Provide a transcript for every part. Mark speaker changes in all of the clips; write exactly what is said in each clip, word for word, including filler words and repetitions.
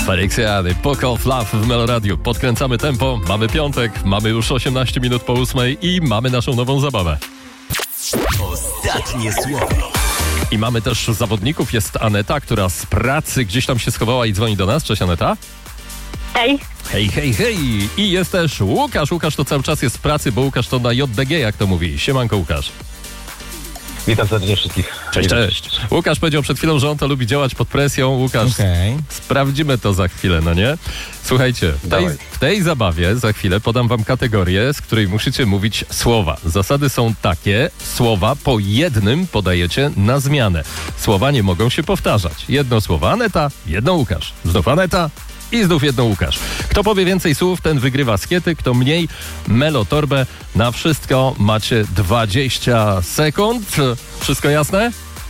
Speaker 1: Felixiany, Poke of Love w Meloradiu. Podkręcamy tempo, mamy piątek, mamy już osiemnaście minut po ósmej i mamy naszą nową zabawę.
Speaker 2: Ostatnie słowo.
Speaker 1: I mamy też zawodników. Jest Aneta, która z pracy gdzieś tam się schowała i dzwoni do nas. Cześć, Aneta.
Speaker 3: Hej.
Speaker 1: Hej, hej, hej. I jest też Łukasz. Łukasz to cały czas jest w pracy, bo Łukasz to na J D G, jak to mówi. Siemanko, Łukasz.
Speaker 4: Witam serdecznie wszystkich.
Speaker 1: Cześć, cześć. Łukasz powiedział przed chwilą, że on to lubi działać pod presją. Łukasz,
Speaker 5: Okej.
Speaker 1: sprawdzimy to za chwilę, no nie? Słuchajcie, w tej,
Speaker 4: Dawaj.
Speaker 1: w tej zabawie za chwilę podam wam kategorię, z której musicie mówić słowa. Zasady są takie, słowa po jednym podajecie na zmianę. Słowa nie mogą się powtarzać. Jedno słowo Aneta, jedno Łukasz. Znów Aneta i znów jedno Łukasz. Kto powie więcej słów, ten wygrywa skiety, kto mniej, melotorbę. Na wszystko macie dwadzieścia sekund. Wszystko jasne?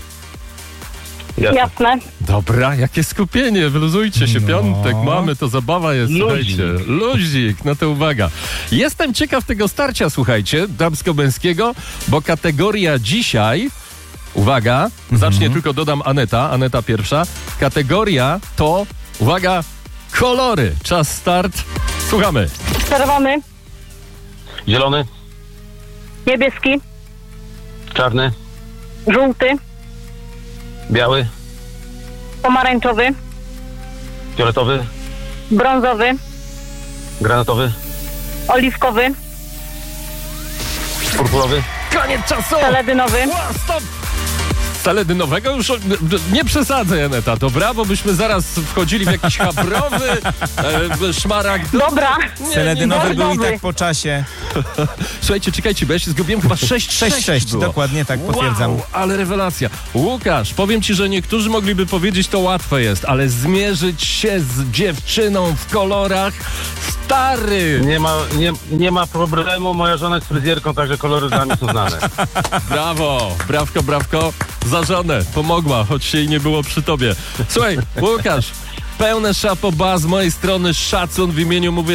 Speaker 4: Jasne.
Speaker 3: Jasne.
Speaker 1: Dobra, jakie skupienie, wyluzujcie się,
Speaker 5: No.
Speaker 1: piątek mamy, to zabawa jest,
Speaker 4: Luzik.
Speaker 1: słuchajcie, luzik, no to uwaga. Jestem ciekaw tego starcia, słuchajcie, damsko-męskiego, bo kategoria dzisiaj, uwaga, zacznie tylko dodam Aneta, Aneta pierwsza, kategoria to, uwaga, kolory, czas start, słuchamy.
Speaker 3: Czerwony,
Speaker 4: Zielony,
Speaker 3: niebieski,
Speaker 4: czarny,
Speaker 3: żółty,
Speaker 4: biały,
Speaker 3: pomarańczowy,
Speaker 4: fioletowy,
Speaker 3: brązowy,
Speaker 4: granatowy,
Speaker 3: oliwkowy,
Speaker 4: purpurowy.
Speaker 1: Koniec czasu!
Speaker 3: teledynowy,
Speaker 1: Ła, stop! Teledynowego już o- nie przesadzę, Aneta, dobra? Bo byśmy zaraz wchodzili w jakiś habrowy, e, szmaragdowy.
Speaker 3: dobra,
Speaker 5: Teledynowy
Speaker 3: nie,
Speaker 5: był i
Speaker 3: dobry.
Speaker 5: tak po czasie.
Speaker 1: Słuchajcie, czekajcie, bo ja się zgubiłem, chyba sześć
Speaker 5: sześć sześć,
Speaker 1: było.
Speaker 5: dokładnie tak, potwierdzam.
Speaker 1: Wow, ale rewelacja. Łukasz, powiem ci, że niektórzy mogliby powiedzieć, to łatwe jest, ale zmierzyć się z dziewczyną w kolorach, stary!
Speaker 4: Nie ma, nie, nie ma problemu, moja żona jest fryzjerką, także kolory dla mnie są znane.
Speaker 1: Brawo, brawko, brawko, za żonę, pomogła, choć jej nie było przy tobie. Słuchaj, Łukasz, pełne chapeau bas z mojej strony, szacun w imieniu, mówię,